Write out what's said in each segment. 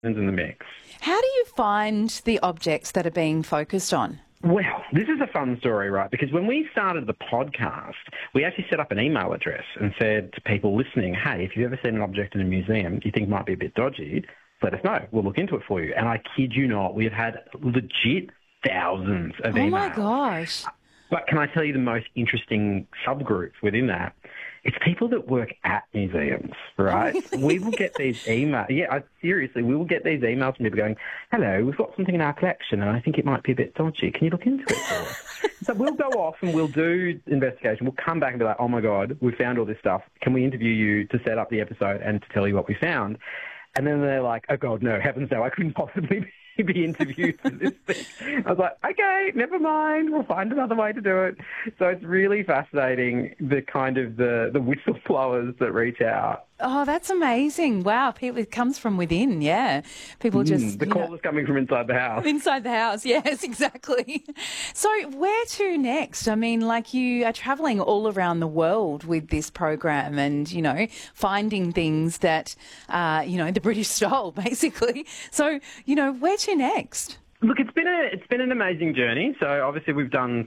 in the mix. How do you find the objects that are being focused on? Well, this is a fun story, right? Because when we started the podcast, we actually set up an email address and said to people listening, hey, if you've ever seen an object in a museum you think might be a bit dodgy, let us know. We'll look into it for you. And I kid you not, we've had legit thousands of emails. Oh, my gosh. But can I tell you the most interesting subgroup within that? It's people that work at museums, right? We will get these emails. Yeah, seriously, we will get these emails from people going, hello, we've got something in our collection and I think it might be a bit dodgy. Can you look into it for us? So we'll go off and we'll do investigation. We'll come back and be like, oh, my God, we found all this stuff. Can we interview you to set up the episode and to tell you what we found? And then they're like, oh, God, no, heavens no, I couldn't possibly be interviewed for this thing. I was like, okay, never mind, we'll find another way to do it. So it's really fascinating, the kind of the whistleblowers that reach out. Oh, that's amazing. Wow, it comes from within, yeah. People just... The call is coming from inside the house. Inside the house, yes, exactly. So where to next? I mean, like, you are travelling all around the world with this program and, you know, finding things that, the British stole, basically. So, you know, where to next? Look, it's been an amazing journey. So obviously we've done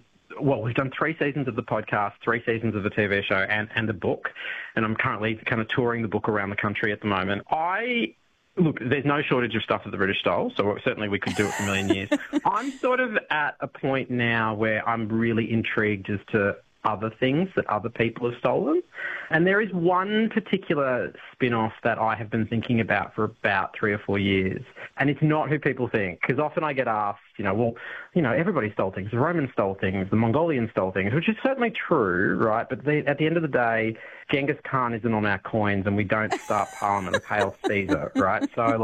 3 seasons of the podcast, 3 seasons of the TV show, and a book. And I'm currently kind of touring the book around the country at the moment. Look, there's no shortage of stuff that the British stole, so certainly we could do it for a million years. I'm sort of at a point now where I'm really intrigued as to other things that other people have stolen. And there is one particular spin-off that I have been thinking about for about 3 or 4 years. And it's not who people think, because often I get asked, everybody stole things. The Romans stole things, the Mongolians stole things, which is certainly true, right? But at the end of the day, Genghis Khan isn't on our coins and we don't start Parliament with Hail Caesar, right? So,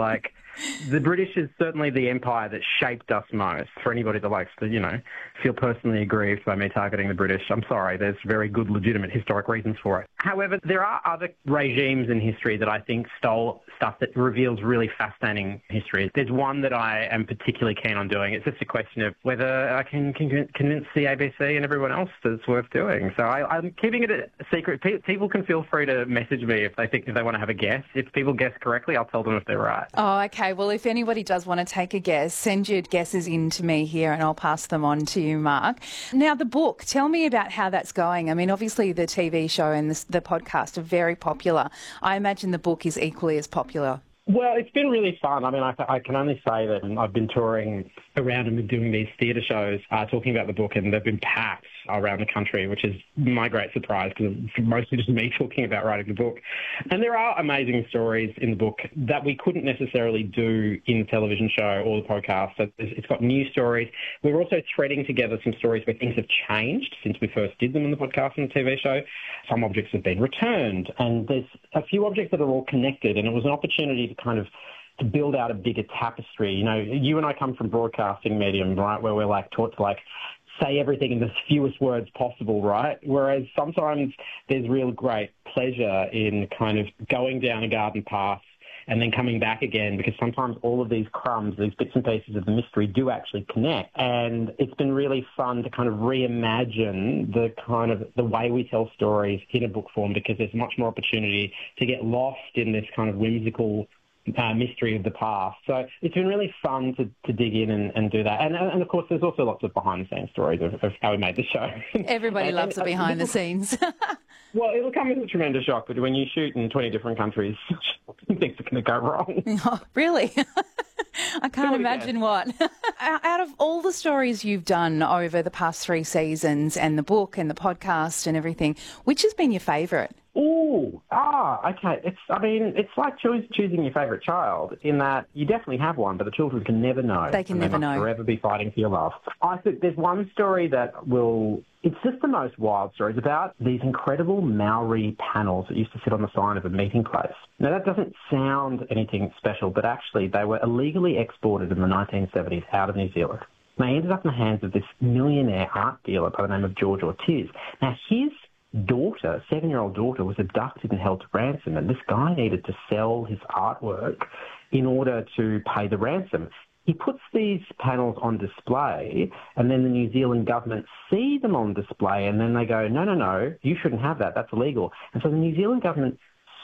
the British is certainly the empire that shaped us most. For anybody that likes to, feel personally aggrieved by me targeting the British, I'm sorry, there's very good, legitimate historic reasons for it. However, there are other regimes in history that I think stole stuff that reveals really fascinating history. There's one that I am particularly keen on doing. It's just a question of whether I can convince the ABC and everyone else that it's worth doing. So I'm keeping it a secret. People can feel free to message me if they want to have a guess. If people guess correctly, I'll tell them if they're right. Oh, okay. Well, if anybody does want to take a guess, send your guesses in to me here and I'll pass them on to you, Mark. Now, the book, tell me about how that's going. I mean, obviously the TV show and the podcast are very popular. I imagine the book is equally as popular. Well, it's been really fun. I mean, I can only say that I've been touring around and doing these theatre shows talking about the book, and they've been packed around the country, which is my great surprise because it's mostly just me talking about writing the book. And there are amazing stories in the book that we couldn't necessarily do in the television show or the podcast. So it's got new stories. We're also threading together some stories where things have changed since we first did them in the podcast and the TV show. Some objects have been returned, and there's a few objects that are all connected, and it was an opportunity to kind of to build out a bigger tapestry. You know, you and I come from broadcasting medium, right, where we're taught to say everything in the fewest words possible, right? Whereas sometimes there's real great pleasure in kind of going down a garden path and then coming back again, because sometimes all of these crumbs, these bits and pieces of the mystery do actually connect. And it's been really fun to kind of reimagine the way we tell stories in a book form, because there's much more opportunity to get lost in this kind of whimsical mystery of the past. So it's been really fun to dig in and do that. And of course, there's also lots of behind-the-scenes stories of how we made the show. Everybody loves the behind-the-scenes. Well, it'll come as a tremendous shock, but when you shoot in 20 different countries, things are going to go wrong. Oh, really? I can't imagine what. Out of all the stories you've done over the past 3 seasons and the book and the podcast and everything, which has been your favourite? Okay. It's like choosing your favourite child, in that you definitely have one, but the children can never know. They can never know. Forever be fighting for your love. I think there's one story that it's just the most wild story. It's about these incredible Maori panels that used to sit on the sign of a meeting place. Now, that doesn't sound anything special, but actually they were illegally exported in the 1970s out of New Zealand. They ended up in the hands of this millionaire art dealer by the name of George Ortiz. Now, his daughter, 7-year-old daughter, was abducted and held to ransom, and this guy needed to sell his artwork in order to pay the ransom. He puts these panels on display, and then the New Zealand government see them on display, and then they go, no, you shouldn't have that, that's illegal. And so the New Zealand government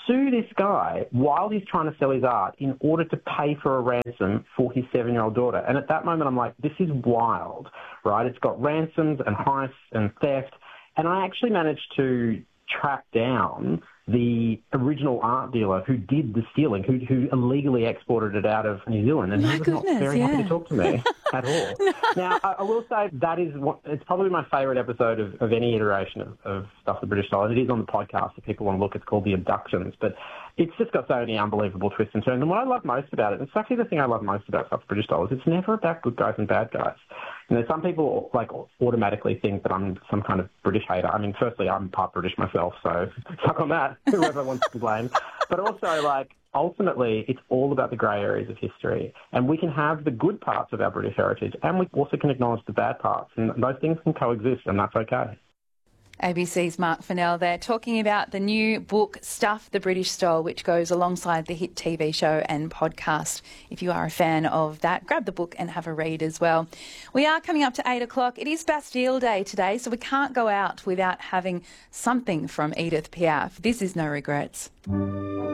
sue this guy while he's trying to sell his art in order to pay for a ransom for his 7-year-old daughter. And at that moment, I'm like, this is wild, right? It's got ransoms and heists and theft. And I actually managed to track down the original art dealer who did the stealing, who illegally exported it out of New Zealand. And he was not very happy to talk to me at all. Now, I will say that it's probably my favourite episode of any iteration of Stuff the British Style. It is on the podcast if people want to look. It's called The Abductions. But it's just got so many unbelievable twists and turns. And what I love most about it, and it's actually the thing I love most about Stuff the British Style, is it's never about good guys and bad guys. You know, some people automatically think that I'm some kind of British hater. I mean, firstly, I'm part British myself, so suck on that, whoever wants to blame. But also, ultimately, it's all about the grey areas of history. And we can have the good parts of our British heritage, and we also can acknowledge the bad parts. And those things can coexist, and that's okay. ABC's Mark Fennell there talking about the new book, Stuff the British Style, which goes alongside the hit TV show and podcast. If you are a fan of that, grab the book and have a read as well. We are coming up to 8 o'clock. It is Bastille Day today, so we can't go out without having something from Edith Piaf. This is No Regrets.